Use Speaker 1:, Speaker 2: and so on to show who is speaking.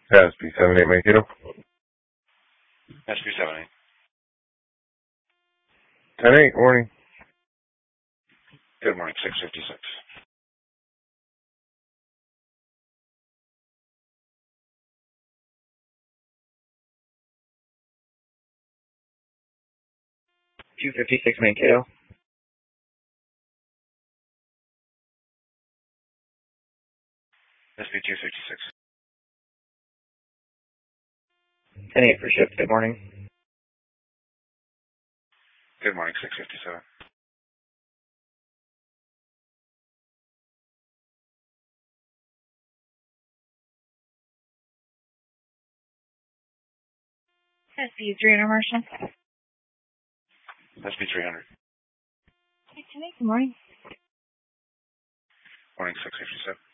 Speaker 1: SB78 Mankato.
Speaker 2: SB78.
Speaker 1: 10-8, morning.
Speaker 2: Good morning, 656.
Speaker 3: $256 Mankato.
Speaker 2: SB256.
Speaker 3: 10-8 for ship. Good morning.
Speaker 2: Good morning, 657.
Speaker 4: SB300 Marshall.
Speaker 2: SB300.
Speaker 4: Hey, 10-8, good morning.
Speaker 2: Morning, 657.